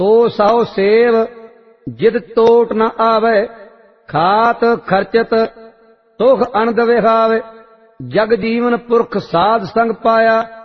सो Sao save जिद टोट न आवे, खात खर्चत सुख अनंद विहावे। जग जीवन पुरख साध संग पाया,